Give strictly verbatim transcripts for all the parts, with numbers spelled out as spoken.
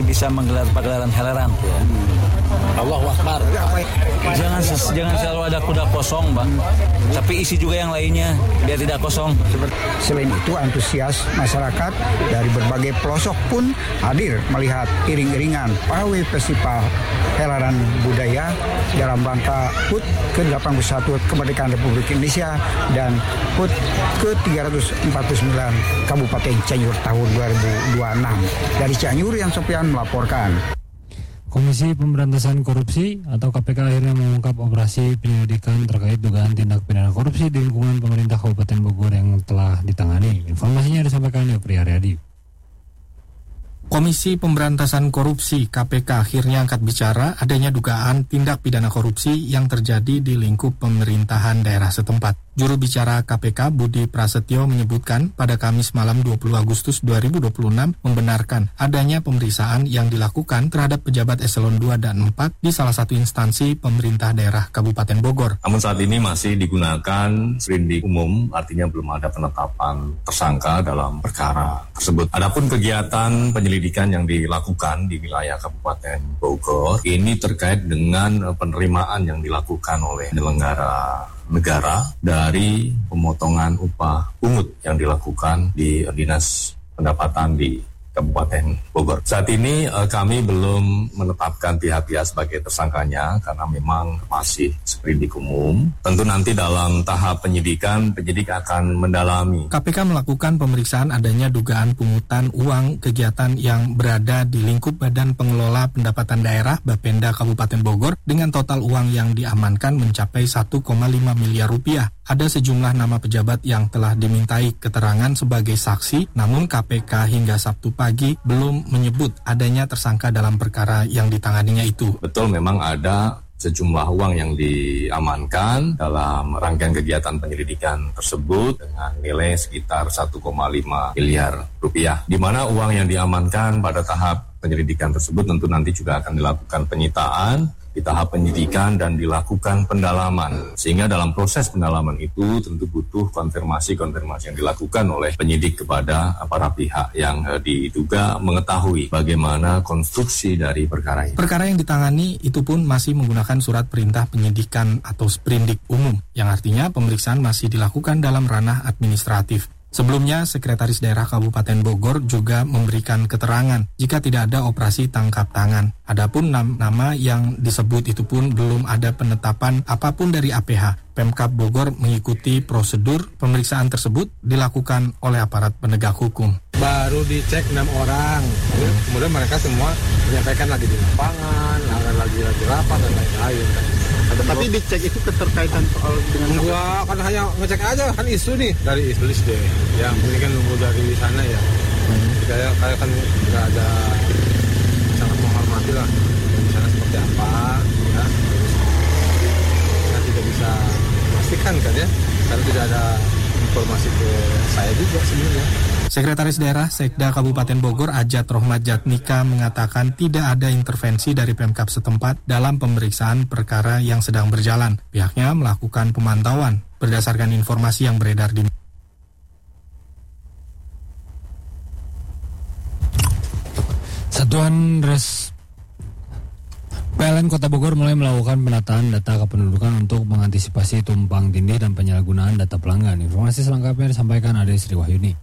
bisa menggelar pagelaran helaran. Ya. Allahu Akbar. Jangan jangan selalu ada kuda kosong, Bang. Tapi isi juga yang lainnya biar tidak kosong. Selain itu, antusias masyarakat dari berbagai pelosok pun hadir melihat iring-iringan pawai festival helaran budaya dalam rangka H U T ke delapan puluh satu Kemerdekaan Republik Indonesia dan H U T ke tiga ratus empat puluh sembilan Kabupaten Cianjur tahun dua ribu dua puluh enam. Dari Cianjur, Yan Sofian melaporkan. Komisi Pemberantasan Korupsi atau K P K akhirnya mengungkap operasi penyelidikan terkait dugaan tindak pidana korupsi di lingkungan pemerintah Kabupaten Bogor yang telah ditangani. Informasinya disampaikan oleh Priya Riyadi. Komisi Pemberantasan Korupsi K P K akhirnya angkat bicara adanya dugaan tindak pidana korupsi yang terjadi di lingkup pemerintahan daerah setempat. Juru bicara K P K Budi Prasetyo menyebutkan pada Kamis malam dua puluh Agustus dua ribu dua puluh enam membenarkan adanya pemeriksaan yang dilakukan terhadap pejabat eselon dua dan empat di salah satu instansi pemerintah daerah Kabupaten Bogor. Namun saat ini masih digunakan sprindik umum, artinya belum ada penetapan tersangka dalam perkara tersebut. Adapun kegiatan penyelidikan yang dilakukan di wilayah Kabupaten Bogor ini terkait dengan penerimaan yang dilakukan oleh penyelenggara negara dari pemotongan upah pungut yang dilakukan di Dinas Pendapatan di Kabupaten Bogor. Saat ini eh, kami belum menetapkan pihak-pihak sebagai tersangkanya karena memang masih sprindik umum. Tentu nanti dalam tahap penyidikan, penyidik akan mendalami. K P K melakukan pemeriksaan adanya dugaan pungutan uang kegiatan yang berada di lingkup Badan Pengelola Pendapatan Daerah Bapenda Kabupaten Bogor dengan total uang yang diamankan mencapai satu koma lima miliar rupiah. Ada sejumlah nama pejabat yang telah dimintai keterangan sebagai saksi, namun K P K hingga Sabtu pagi belum menyebut adanya tersangka dalam perkara yang ditanganinya itu. Betul, memang ada sejumlah uang yang diamankan dalam rangkaian kegiatan penyelidikan tersebut dengan nilai sekitar satu koma lima miliar rupiah. Di mana uang yang diamankan pada tahap penyelidikan tersebut tentu nanti juga akan dilakukan penyitaan di tahap penyidikan dan dilakukan pendalaman. Sehingga dalam proses pendalaman itu tentu butuh konfirmasi-konfirmasi yang dilakukan oleh penyidik kepada para pihak yang diduga mengetahui bagaimana konstruksi dari perkara ini. Perkara yang ditangani itu pun masih menggunakan surat perintah penyidikan atau sprindik umum, yang artinya pemeriksaan masih dilakukan dalam ranah administratif. Sebelumnya, Sekretaris Daerah Kabupaten Bogor juga memberikan keterangan jika tidak ada operasi tangkap tangan. Adapun nama yang disebut itu pun belum ada penetapan apapun dari A P H. Pemkab Bogor mengikuti prosedur pemeriksaan tersebut dilakukan oleh aparat penegak hukum. Baru dicek enam orang, kemudian mereka semua menyampaikan lagi di lapangan, lagi lagi rapat dan lain-lain. Tapi dicek itu keterkaitan soal dengan enggak, kan hanya ngecek aja, kan isu nih dari Islis deh. Ya, ini kan nunggu dari sana ya. Hmm. Kayak kayak kan nggak ada, sangat menghormati lah di sana seperti apa, ya. Kita tidak bisa memastikan kan ya, karena tidak ada informasi ke saya juga sebenarnya. Sekretaris Daerah Sekda Kabupaten Bogor Ajat Rohmat Jatnika mengatakan tidak ada intervensi dari Pemkab setempat dalam pemeriksaan perkara yang sedang berjalan. Pihaknya melakukan pemantauan berdasarkan informasi yang beredar di Satuan Res P L N Kota Bogor mulai melakukan penataan data kependudukan untuk mengantisipasi tumpang tindih dan penyalahgunaan data pelanggan. Informasi selengkapnya disampaikan Ade Sri Wahyuni.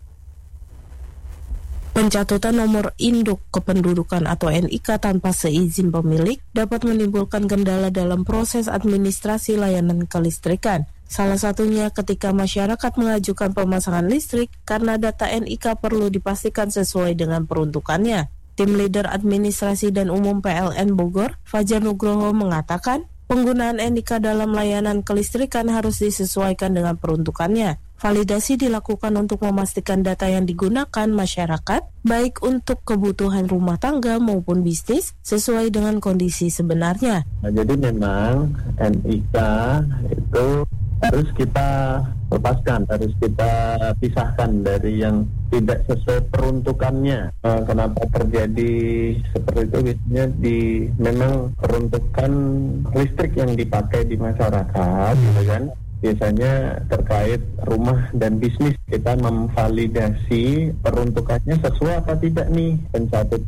Pencatatan nomor induk kependudukan atau N I K tanpa seizin pemilik dapat menimbulkan kendala dalam proses administrasi layanan kelistrikan. Salah satunya ketika masyarakat mengajukan pemasangan listrik karena data N I K perlu dipastikan sesuai dengan peruntukannya. Tim Leader Administrasi dan Umum P L N Bogor, Fajar Nugroho mengatakan, penggunaan N I K dalam layanan kelistrikan harus disesuaikan dengan peruntukannya. Validasi dilakukan untuk memastikan data yang digunakan masyarakat, baik untuk kebutuhan rumah tangga maupun bisnis, sesuai dengan kondisi sebenarnya. Nah, jadi memang N I K itu harus kita lepaskan, harus kita pisahkan dari yang tidak sesuai peruntukannya. Nah, kenapa terjadi seperti itu? Biasanya di memang peruntukan listrik yang dipakai di masyarakat, gitu kan? Biasanya terkait rumah dan bisnis, kita memvalidasi peruntukannya sesuai apa tidak nih. Pencatatan